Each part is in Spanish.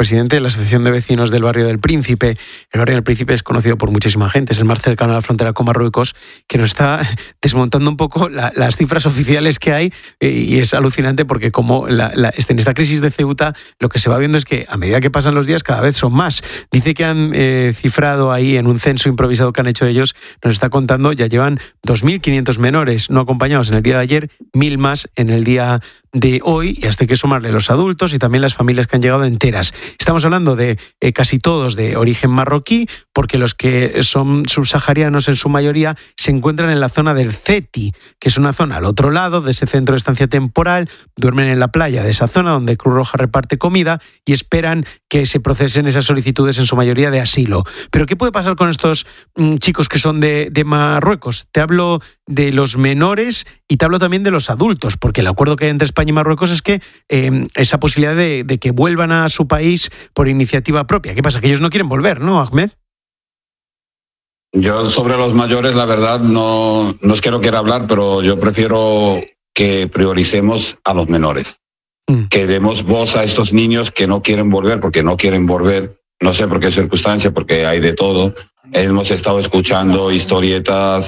presidente de la Asociación de Vecinos del Barrio del Príncipe. El Barrio del Príncipe es conocido por muchísima gente, es el más cercano a la frontera con Marruecos, que nos está desmontando un poco las cifras oficiales que hay, y es alucinante porque como en esta crisis de Ceuta lo que se va viendo es que a medida que pasan los días cada vez son más. Dice que han cifrado ahí en un censo improvisado que han hecho ellos, nos está contando, ya llevan 2.500 menores no acompañados en el día de ayer, 1.000 más en el día de hoy, y hasta hay que sumarle los adultos y también las familias que han llegado enteras. Estamos hablando de casi todos de origen marroquí, porque los que son subsaharianos en su mayoría se encuentran en la zona del Ceti, que es una zona al otro lado de ese centro de estancia temporal, duermen en la playa de esa zona donde Cruz Roja reparte comida y esperan que se procesen esas solicitudes en su mayoría de asilo. Pero ¿qué puede pasar con estos chicos que son de Marruecos? Te hablo de los menores y te hablo también de los adultos, porque el acuerdo que hay entre España y Marruecos es que esa posibilidad de que vuelvan a su país por iniciativa propia. ¿Qué pasa? Que ellos no quieren volver, ¿no, Ahmed? Yo sobre los mayores, la verdad, no es que no quiera hablar, pero yo prefiero que prioricemos a los menores. Que demos voz a estos niños que no quieren volver, porque no quieren volver, no sé por qué circunstancia, porque hay de todo. Hemos estado escuchando historias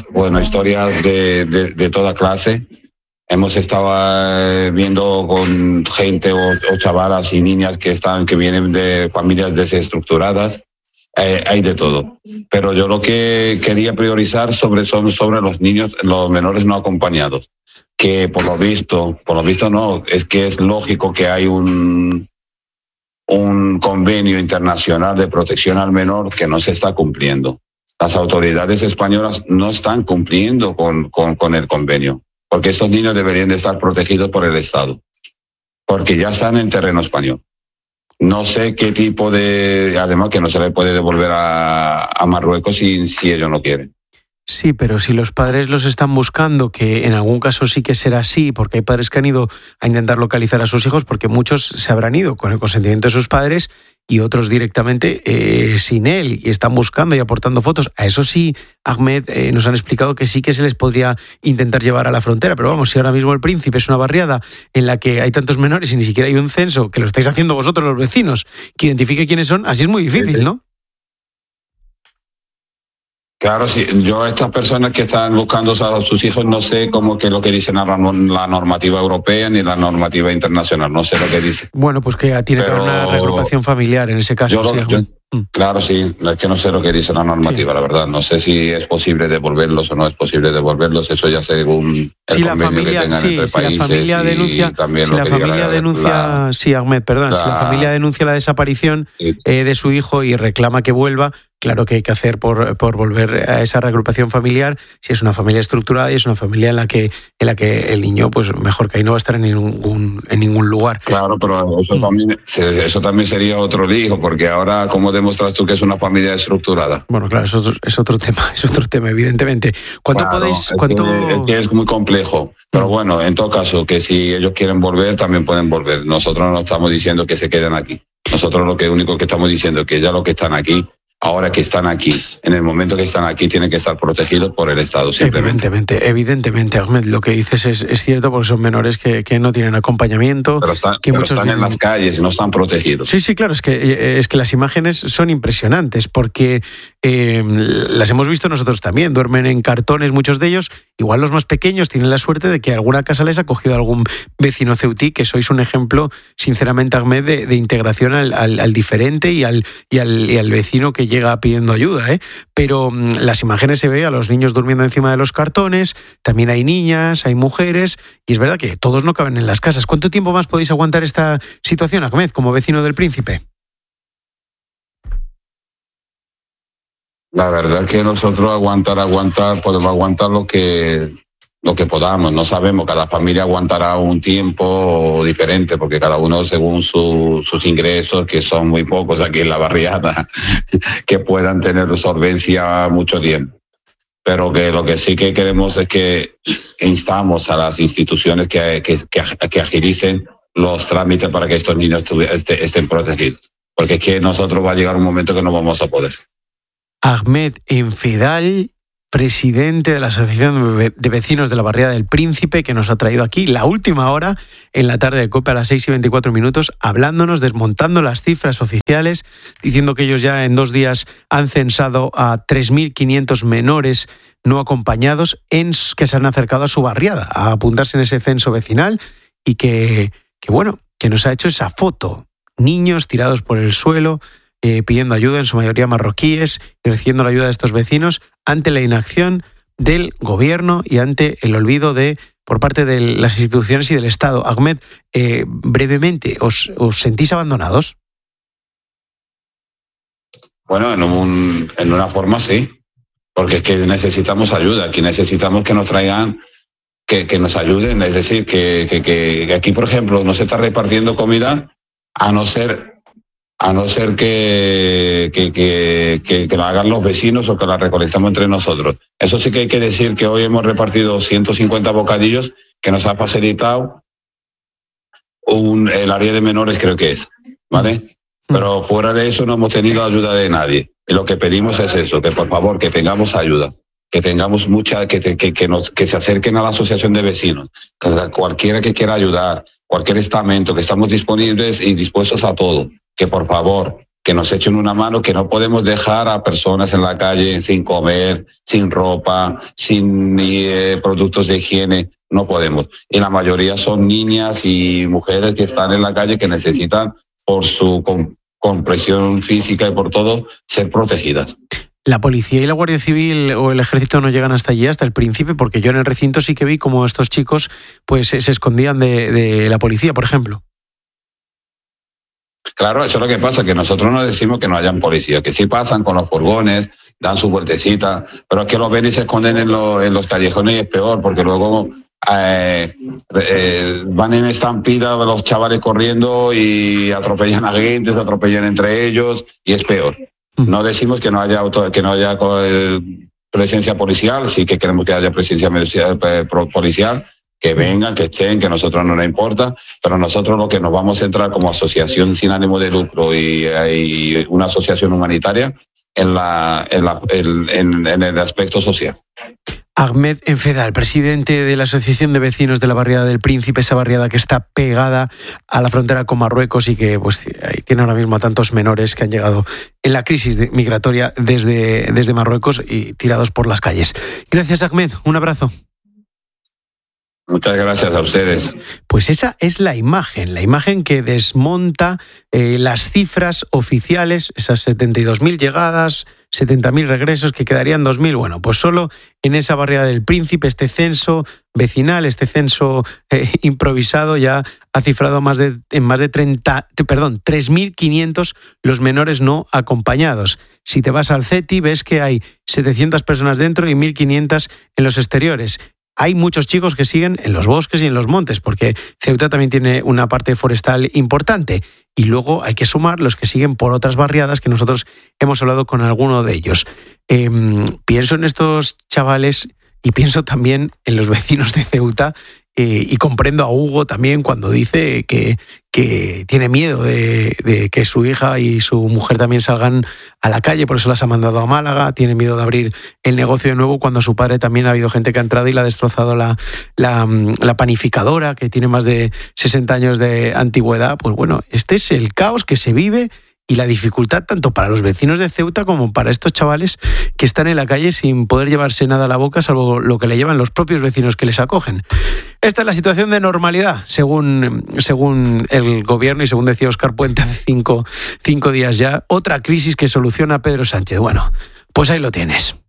de toda clase. Hemos estado viendo con gente o chavalas y niñas que vienen de familias desestructuradas. Hay de todo. Pero yo lo que quería priorizar son sobre los niños, los menores no acompañados. Que por lo visto no, es que es lógico que hay un convenio internacional de protección al menor que no se está cumpliendo. Las autoridades españolas no están cumpliendo con el convenio, porque estos niños deberían de estar protegidos por el Estado, porque ya están en terreno español. No sé qué tipo además que no se le puede devolver a Marruecos si ellos no quieren. Sí, pero si los padres los están buscando, que en algún caso sí que será así, porque hay padres que han ido a intentar localizar a sus hijos, porque muchos se habrán ido con el consentimiento de sus padres y otros directamente sin él, y están buscando y aportando fotos. A eso sí, Ahmed, nos han explicado que sí que se les podría intentar llevar a la frontera, pero vamos, si ahora mismo el Príncipe es una barriada en la que hay tantos menores y ni siquiera hay un censo, que lo estáis haciendo vosotros los vecinos, que identifique quiénes son, así es muy difícil, ¿no? Claro, sí. Yo a estas personas que están buscando a sus hijos no sé cómo que es lo que dicen la normativa europea ni la normativa internacional, no sé lo que dice. Bueno, pues que tiene que haber una reagrupación familiar en ese caso. Claro, sí, es que no sé lo que dice la normativa, sí. La verdad. No sé si es posible devolverlos o no es posible devolverlos, eso ya según el convenio que tengan entre países. Si la familia denuncia, sí, Ahmed, perdona, si la familia denuncia la desaparición de su hijo y reclama que vuelva, claro que hay que hacer por volver a esa reagrupación familiar, si es una familia estructurada y es una familia en la que el niño, pues mejor que ahí no va a estar en ningún lugar. Claro, pero eso también sería otro lío, porque ahora, ¿cómo demostras tú que es una familia estructurada? Bueno, claro, es otro tema, evidentemente. Es muy complejo, pero bueno, en todo caso, que si ellos quieren volver, también pueden volver. Nosotros no estamos diciendo que se queden aquí. Nosotros lo único que estamos diciendo es que ya los que están aquí, ahora que están aquí, en el momento que están aquí, tienen que estar protegidos por el Estado, simplemente. Evidentemente, Ahmed, lo que dices es cierto, porque son menores que no tienen acompañamiento. Pero están en las calles y no están protegidos. Sí, claro, es que las imágenes son impresionantes, porque las hemos visto nosotros también. Duermen en cartones muchos de ellos. Igual los más pequeños tienen la suerte de que alguna casa les ha cogido algún vecino ceutí, que sois un ejemplo, sinceramente, Ahmed, de integración al diferente y al vecino que llega pidiendo ayuda, pero las imágenes se ve a los niños durmiendo encima de los cartones, también hay niñas, hay mujeres, y es verdad que todos no caben en las casas. ¿Cuánto tiempo más podéis aguantar esta situación, Ahmed, como vecino del Príncipe? La verdad que nosotros podemos aguantar lo que podamos, no sabemos, cada familia aguantará un tiempo diferente, porque cada uno según sus ingresos, que son muy pocos aquí en la barriada, que puedan tener solvencia mucho tiempo. Pero que lo que sí que queremos es que instamos a las instituciones que agilicen los trámites para que estos niños estén protegidos, porque es que nosotros va a llegar un momento que no vamos a poder. Ahmed Enfedal, presidente de la Asociación de Vecinos de la Barriada del Príncipe, que nos ha traído aquí la última hora en la tarde de COPE a las 6:24, hablándonos, desmontando las cifras oficiales, diciendo que ellos ya en 2 días han censado a 3.500 menores no acompañados que se han acercado a su barriada a apuntarse en ese censo vecinal y que nos ha hecho esa foto. Niños tirados por el suelo, pidiendo ayuda, en su mayoría marroquíes, y recibiendo la ayuda de estos vecinos ante la inacción del gobierno y ante el olvido por parte de las instituciones y del Estado. Ahmed, brevemente, ¿os sentís abandonados? Bueno, en una forma sí, porque es que necesitamos ayuda, aquí necesitamos que nos traigan, que nos ayuden, es decir, que aquí, por ejemplo, no se está repartiendo comida a no ser que lo hagan los vecinos o que la recolectamos entre nosotros. Eso sí que hay que decir que hoy hemos repartido 150 bocadillos que nos ha facilitado el área de menores, creo que es, ¿vale? Pero fuera de eso no hemos tenido ayuda de nadie. Y lo que pedimos es eso, que por favor, que tengamos ayuda, que tengamos que se acerquen a la asociación de vecinos, que cualquiera que quiera ayudar, cualquier estamento, que estamos disponibles y dispuestos a todo. Que por favor, que nos echen una mano, que no podemos dejar a personas en la calle sin comer, sin ropa, sin productos de higiene, no podemos. Y la mayoría son niñas y mujeres que están en la calle que necesitan, por su compresión física y por todo, ser protegidas. ¿La policía y la Guardia Civil o el Ejército no llegan hasta allí, hasta el Príncipe? Porque yo en el recinto sí que vi como estos chicos pues se escondían de la policía, por ejemplo. Claro, eso es lo que pasa, que nosotros no decimos que no hayan policía, que sí pasan con los furgones, dan su vueltecita, pero es que los ven y se esconden en los callejones y es peor, porque luego van en estampida los chavales corriendo y atropellan a gente, se atropellan entre ellos y es peor. No decimos que no haya presencia policial, sí que queremos que haya presencia policial, que vengan, que estén, que a nosotros no nos importa, pero nosotros lo que nos vamos a centrar como asociación sin ánimo de lucro y una asociación humanitaria en el aspecto social. Ahmed Enfedal, presidente de la Asociación de Vecinos de la Barriada del Príncipe, esa barriada que está pegada a la frontera con Marruecos y que pues tiene ahora mismo a tantos menores que han llegado en la crisis migratoria desde Marruecos y tirados por las calles. Gracias, Ahmed. Un abrazo. Muchas gracias a ustedes. Pues esa es la imagen que desmonta las cifras oficiales, esas 72.000 llegadas, 70.000 regresos, que quedarían 2.000. Bueno, pues solo en esa barriada del Príncipe, este censo vecinal, este censo improvisado ya ha cifrado en más de 3.500 los menores no acompañados. Si te vas al CETI ves que hay 700 personas dentro y 1.500 en los exteriores. Hay muchos chicos que siguen en los bosques y en los montes, porque Ceuta también tiene una parte forestal importante. Y luego hay que sumar los que siguen por otras barriadas, que nosotros hemos hablado con alguno de ellos. Pienso en estos chavales y pienso también en los vecinos de Ceuta, y comprendo a Hugo también cuando dice que tiene miedo de que su hija y su mujer también salgan a la calle, por eso las ha mandado a Málaga, tiene miedo de abrir el negocio de nuevo cuando su padre también ha habido gente que ha entrado y le ha destrozado la panificadora, que tiene más de 60 años de antigüedad. Pues bueno, este es el caos que se vive y la dificultad tanto para los vecinos de Ceuta como para estos chavales que están en la calle sin poder llevarse nada a la boca, salvo lo que le llevan los propios vecinos que les acogen. Esta es la situación de normalidad, según el gobierno y según decía Óscar Puente hace cinco días ya. Otra crisis que soluciona Pedro Sánchez. Bueno, pues ahí lo tienes.